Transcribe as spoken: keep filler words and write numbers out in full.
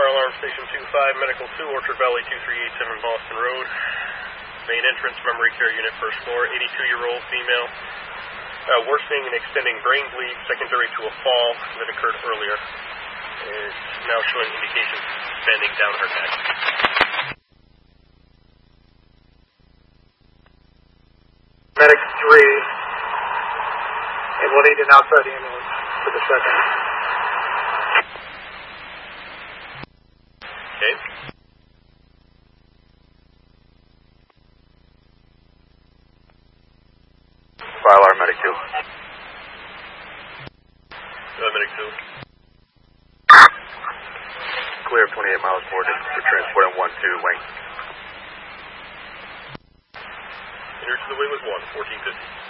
Fire alarm station two five, medical two, Orchard Valley two three eight seven Boston Road. Main entrance, memory care unit, first floor, eighty-two-year-old female. Uh, worsening and extending brain bleed secondary to a fall that occurred earlier. It's now showing indications of bending down her neck. Medic three, and we'll need an outside ambulance for the second. Okay. Fire alarm, medic two. Uh, medic two. Clear of twenty-eight miles forward for transport on one two, Wayne. Enters to the way with one, fourteen fifty.